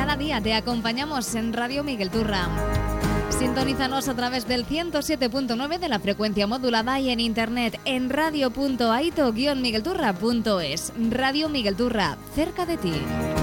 Cada día te acompañamos en Radio Miguel Turra. Sintonízanos a través del 107.9 de la frecuencia modulada y en internet en radio.aito-miguelturra.es. Radio Miguel Turra, cerca de ti.